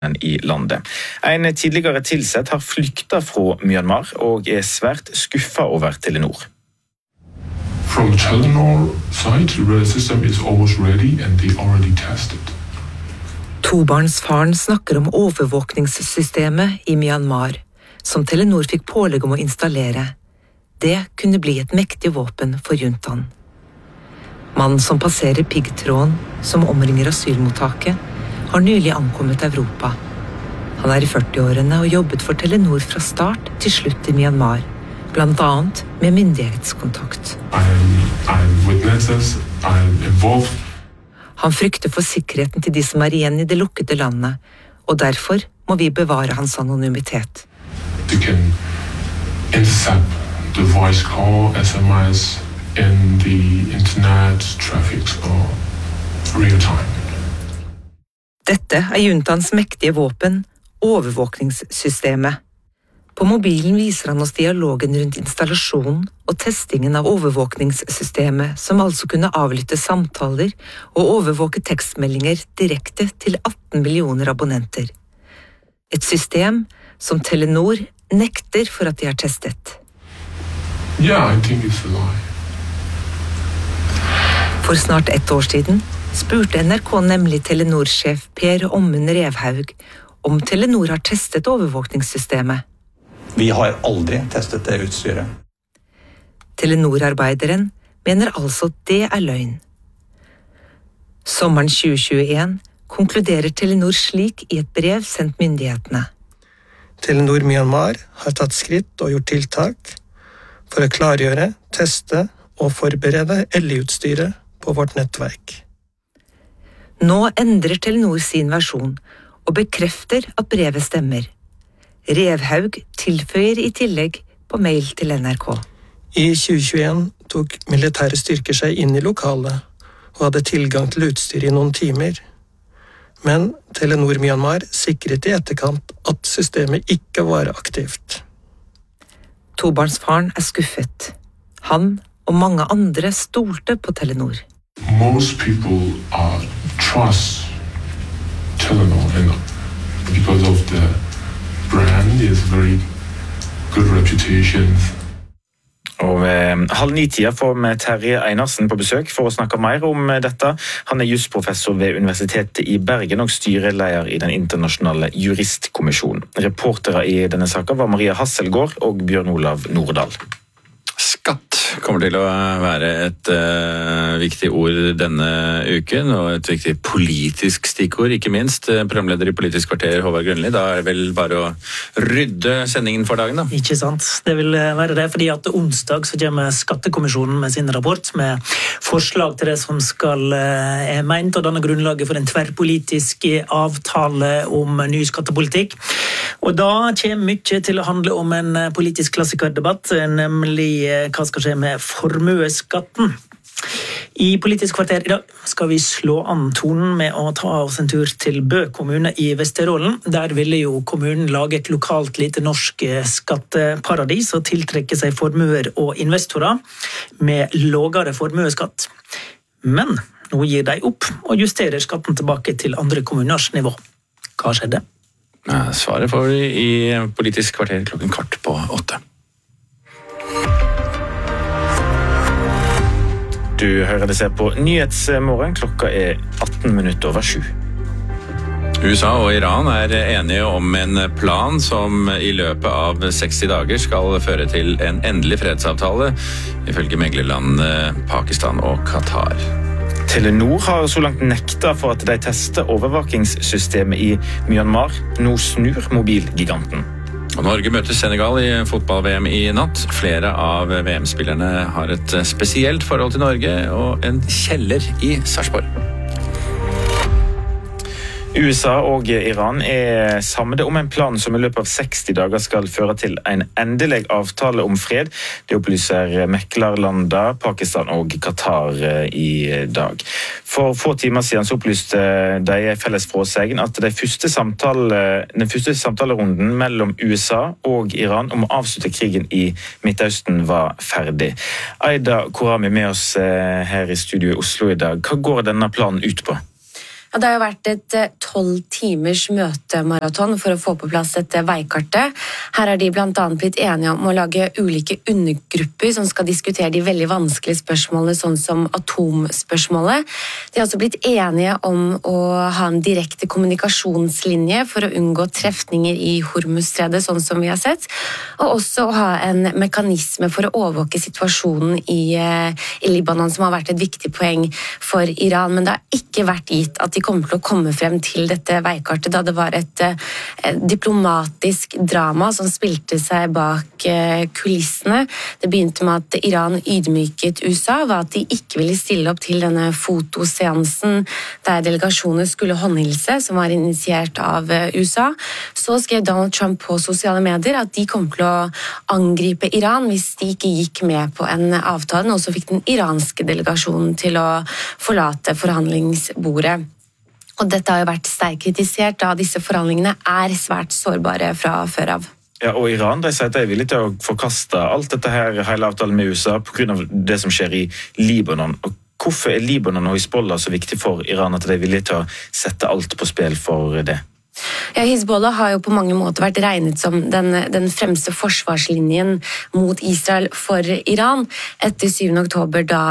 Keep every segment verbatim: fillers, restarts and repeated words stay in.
i landet. En tidligere tilsett har flyktet fra Myanmar og er svært skuffet over Telenor. From Telenor side, the rail system is almost ready and they already tested. Tobarnsfaren snakker om overvåkningssystemet i Myanmar, som Telenor fikk pålegg om å installere. Det kunne bli et mektig våpen for juntaen. Mannen som passerer piggtråden som omringer asylmottaket, har nylig ankommet Europa. Han er i førtiårene og jobbet for Telenor fra start til slutt i Myanmar, blant annet med myndighetskontakt. I'm, I'm witnesses, I'm involved. Han frykter for sikkerheten til de som er igjen i det lukkede landet, og derfor må vi bevare hans anonymitet. They can intercept the voice call, S M S, in the internet traffic or real time. Dette er juntaens mektige våpen, overvåkningssystemet. På mobilen viser han oss dialogen rundt installasjonen og testingen av overvåkningssystemet, som altså kunne avlytte samtaler og overvåke tekstmeldinger direkte til atten millioner abonnenter. Et system som Telenor nekter for at de har testet. Yeah, I think it's a lie. For snart ett år siden spurte N R K nemlig Telenor-sjef Per Ommund Revhaug om Telenor har testet overvåkningssystemet. Vi har aldri testet det utstyret. Telenor-arbeideren mener altså at det er løgn. Sommeren tjue tjueen konkluderer Telenor slik i et brev sendt myndighetene. Telenor Myanmar har tatt skritt og gjort tiltak for å klargjøre, teste og forberede L I-utstyret på vårt nettverk. Nå endrer Telenor sin versjon og bekrefter at brevet stemmer. Revhaug tilføyer i tillegg på mail til N R K. I tjue tjueen tok militære styrker seg inn i lokalet og hadde tilgang til utstyr i noen timer. Men Telenor Myanmar sikret i etterkant at systemet ikke var aktivt. Tobarnsfaren er skuffet. Han og mange andre stolte på Telenor. Most people uh, trust Telenor and because of the brand is very good reputation. Og ved halv ni-tida får vi Terje Einarsen på besøk for å snakke mer om dette. Han er jusprofessor ved Universitetet i Bergen og styreleder i den internasjonale juristkommisjonen. Reportere i denne saken var Maria Hasselgaard og Bjørn Olav Nordahl. Skatt kommer til å være et uh, viktig ord denne uken, og et viktig politisk stikkord, ikke minst. Programleder i Politisk kvarter, Håvard Grønli, da er det vel bare å rydde sendingen for dagen, da? Ikke sant, det vil være det, fordi at onsdag så kommer Skattekommisjonen med sin rapport, med forslag til det som skal uh, er ment, og danne grunnlaget for en tverrpolitisk avtale om ny skattepolitikk. Og da kommer mye til å handle om en politisk klassikerdebatt, nemlig hva skal skje med formueskatten. I Politisk kvarter i dag skal vi slå an tonen med å ta oss en tur til Bø kommune i Vesterålen. Der ville jo kommunen lage et lokalt lite norsk skatteparadis og tiltrekke seg formuer og investorer med lavere formueskatt. Men nå gir de opp og justerer skatten tilbake til andre kommuners nivå. Hva skjedde? Svaret får vi i Politisk kvarter klokken kvart på åtte. Du hører det ser på Nyhetsmorgen. Klokka er atten minutter over sju. U S A og Iran er enige om en plan som i løpet av seksti dager skal føre til en endelig fredsavtale, ifølge meglerlandene Pakistan og Qatar. Telenor har så langt nektet for at de tester overvåkingssystemet i Myanmar. Nå snur mobilgiganten. Og Norge møter Senegal i fotball-V M i natt. Flere av V M-spillerne har et spesielt forhold til Norge og en kjeller i Sarpsborg. U S A og Iran er samlet om en plan som i løpet av seksti dager skal føre til en endelig avtale om fred. Det opplyser meklerlandene Pakistan og Qatar i dag. For få timer siden så opplyste de felles fråsegn at de første samtale, den første samtalerunden mellom U S A og Iran om å avslutte krigen i Midtøsten var ferdig. Aida Korami med oss her i studio i Oslo i dag. Hva går denne planen ut på? Ja, det har jo vært et tolv timers møtemaraton for å få på plass dette veikartet. Her har de blant annet blitt enige om å lage ulike undergrupper som skal diskutere de veldig vanskelige spørsmålene, sånn som atomspørsmålet. De har også blitt enige om å ha en direkte kommunikasjonslinje for å unngå trefninger i Hormuzstredet, sånn som vi har sett, og også å ha en mekanisme for å overvåke situasjonen i, i Libanon, som har vært et viktig poeng for Iran, men det har ikke vært gitt at de kommer til å komme frem til dette veikartet, da det var et eh, diplomatisk drama som spilte seg bak eh, kulissene. Det begynte med at Iran ydmyket U S A, var at de ikke ville stille opp til denne fotoseansen der delegasjoner skulle håndhilse, som var initiert av eh, U S A. Så skrev Donald Trump på sosiale medier at de kom til å angripe Iran hvis de ikke gikk med på en avtale, og så fikk den iranske delegasjonen til å forlate forhandlingsbordet. Og dette har jo vært sterkt kritisert, da disse forhandlingene er svært sårbare fra før av. Ja, og Iran de sier at de er villige til å forkaste alt dette her, hele avtalen med U S A på grunn av det som skjer i Libanon. Og hvorfor er Libanon og Hizbollah så viktig for Iran at de er villige til å sette alt på spill for det? Ja, Hizbollah har jo på mange måter vært regnet som den, den fremste forsvarslinjen mot Israel for Iran. Etter syvende oktober, da,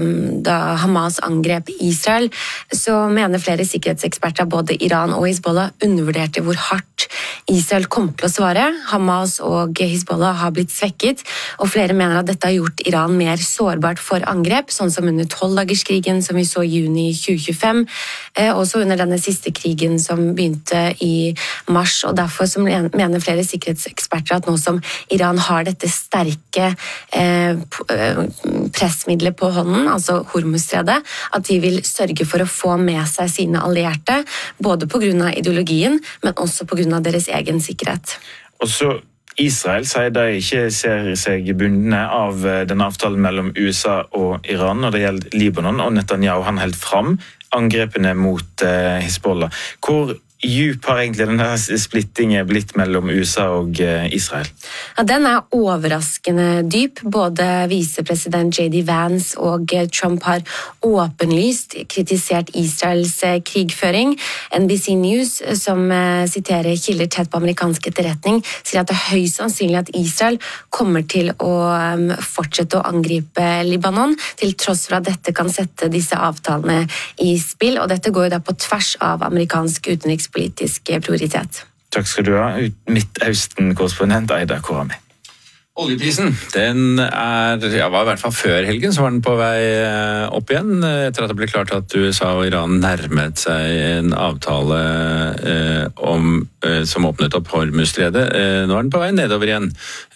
da Hamas angrep Israel, så mener flere sikkerhetseksperter, både Iran og Hizbollah, undervurderte hvor hardt Israel kom til å svare. Hamas og Hizbollah har blitt svekket, og flere mener at dette har gjort Iran mer sårbart for angrep, sånn som under tolvdagerskrigen som vi så i juni tjue tjuefem, eh, også under denne siste krigen som begynte i mars, og derfor så mener flere sikkerhetseksperter at nå som Iran har dette sterke eh, pressmiddelet på hånden, altså Hormuzstredet, at de vil sørge for å få med seg sine allierte, både på grunn av ideologien, men også på grunn av deres egen sikkerhet. Og så Israel sier de ikke ser seg bundne av denne avtalen mellom U S A og Iran når det gjelder Libanon, og Netanyahu han held fram angrepene mot eh, Hizbollah. Hvor djup har egentlig denne splittingen blitt mellom U S A og Israel? Ja, den er overraskende dyp. Både visepresident J D Vance og Trump har åpenlyst kritisert Israels krigføring. N B C News, som siterer kilder tett på amerikansk etterretning, sier at det er høyst sannsynlig at Israel kommer til å fortsette å angripe Libanon, til tross for at dette kan sette disse avtalene i spill, og dette går jo da på tvers av amerikansk utenrikspolitikk politisk prioritet. Takk skal du ha, Midtøsten-korrespondent Aida Korami. Oljeprisen, den er, ja, var i hvert fall før helgen, så var den på vei opp igjen, etter at det ble klart at U S A og Iran nærmet seg en avtale eh, om, eh, som åpnet opp Hormuzstredet. Eh, nå er den på vei nedover igjen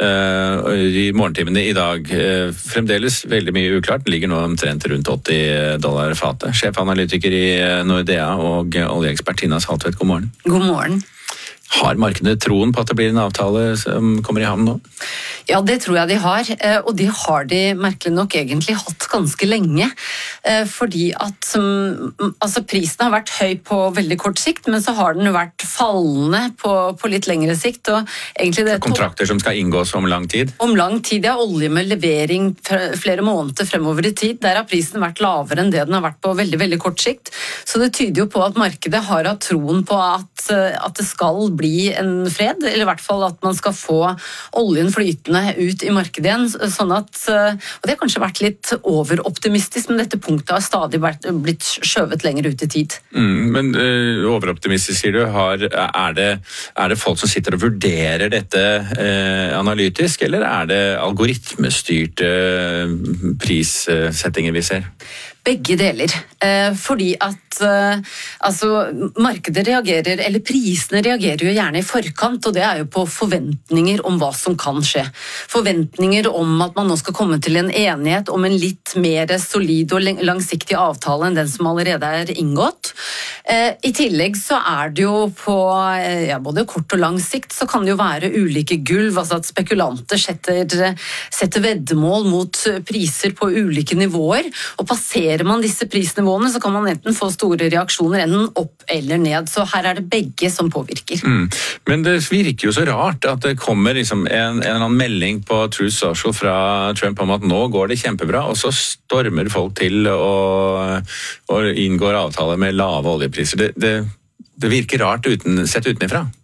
eh, i morgentimene i dag. Eh, fremdeles veldig mye uklart, den ligger nå omtrent rundt åtti dollar fatet. Sjefanalytiker i Nordea og oljeekspert Tina Saltvedt, god morgen. God morgen. Har markedet troen på at det blir en avtale som kommer i havn nå? Ja, det tror jeg de har, og det har de merkelig nok egentlig hatt ganske lenge, fordi at altså, prisen har vært høy på veldig kort sikt, men så har den vært fallende på, på litt lengre sikt. Og egentlig det kontrakter som skal inngås om lang tid? Om lang tid, ja. Olje med levering flere måneder fremover i tid. Der har prisen vært lavere enn det den har vært på veldig, veldig kort sikt. Så det tyder jo på at markedet har hatt troen på at, at det skal bli en fred, eller i hvert fall at man skal få oljen flytende ut i markedet igjen, sånn at, og det har kanskje vært litt overoptimistisk, men dette punktet har stadig vært, blitt skjøvet lenger ut i tid. Mm, men uh, overoptimistisk, sier du, har, er, det, er det folk som sitter og vurderer dette uh, analytisk, eller er det algoritmestyrte uh, prissettinger vi ser? Begge deler, eh, fordi at eh, altså, markedet reagerer, eller prisene reagerer jo gjerne i forkant, og det er jo på forventninger om hva som kan skje. Forventninger om at man nå skal komme til en enighet om en litt mer solid og langsiktig avtale enn den som allerede er inngått. Eh, I tillegg så er det jo på eh, ja, både kort og lang sikt så kan det jo være ulike gulv, altså at spekulanter setter, setter veddemål mot priser på ulike nivåer, og passerer justerer man disse prisnivåene, så kan man enten få store reaksjoner, enten opp eller ned. Så her er det begge som påvirker. Mm. Men det virker jo så rart at det kommer liksom en, en eller annen melding på Truth Social fra Trump om at nå går det kjempebra, og så stormer folk til og, og inngår avtaler med lave oljepriser. Det, det, det virker rart uten, sett utenifra.